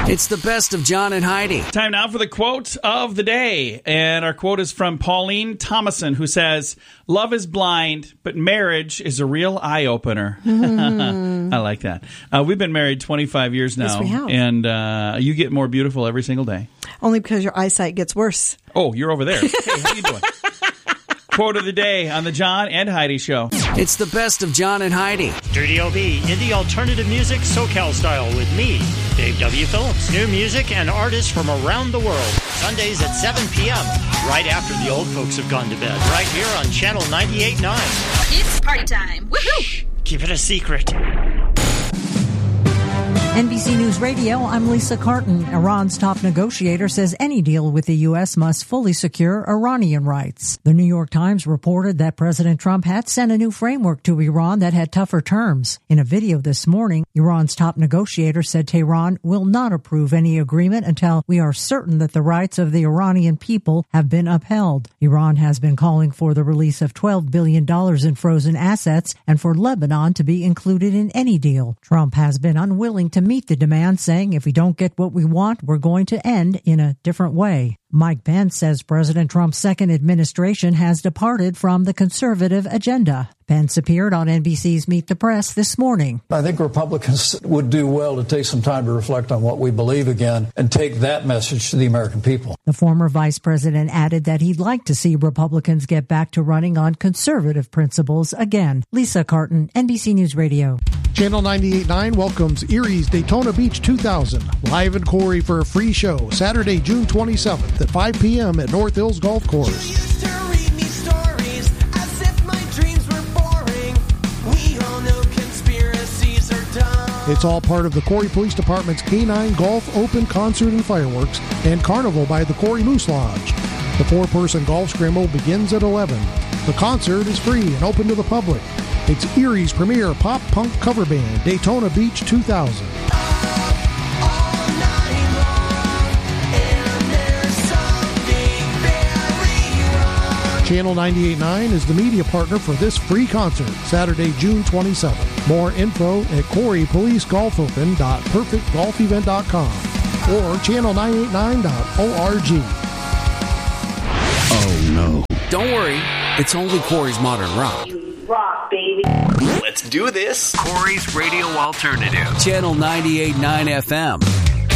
It's the best of John and Heidi. Time now for the quote of the day. And our quote is from Pauline Thomason, who says, "Love is blind, but marriage is a real eye-opener." I like that. We've been married 25 years now. Yes, we have. And you get more beautiful every single day. Only because your eyesight gets worse. Oh, you're over there. Hey, how you doing? Quote of the day on the John and Heidi Show. It's the best of John and Heidi. Dirty OB, indie alternative music, SoCal style with me, Dave W. Phillips. New music and artists from around the world. Sundays at 7 p.m., right after the old folks have gone to bed. Right here on Channel 98.9. It's party time. Woohoo! Keep it a secret. NBC News Radio, I'm Lisa Carton. Iran's top negotiator says any deal with the U.S. must fully secure Iranian rights. The New York Times reported that President Trump had sent a new framework to Iran that had tougher terms. In a video this morning, Iran's top negotiator said Tehran will not approve any agreement until we are certain that the rights of the Iranian people have been upheld. Iran has been calling for the release of $12 billion in frozen assets and for Lebanon to be included in any deal. Trump has been unwilling to meet the demand, saying if we don't get what we want, we're going to end in a different way. Mike Pence says President Trump's second administration has departed from the conservative agenda. Pence appeared on NBC's Meet the Press this morning. I think Republicans would do well to take some time to reflect on what we believe again and take that message to the American people. The former vice president added that he'd like to see Republicans get back to running on conservative principles again. Lisa Carton, NBC News Radio. Channel 98.9 welcomes Erie's Daytona Beach 2000, live in Corey for a free show, Saturday, June 27th at 5 p.m. at North Hills Golf Course. It's all part of the Corey Police Department's K9 Golf Open Concert and Fireworks and Carnival by the Corey Moose Lodge. The four-person golf scramble begins at 11. The concert is free and open to the public. It's Erie's premier pop-punk cover band, Daytona Beach 2000. Channel 98.9 is the media partner for this free concert, Saturday, June 27th. More info at CoreyPoliceGolfOpen.PerfectGolfEvent.com or channel989.org. Oh, no. Don't worry. It's only Corey's Modern Rock. Rock, baby. Let's do this. Corey's Radio Alternative. Channel 98.9 FM.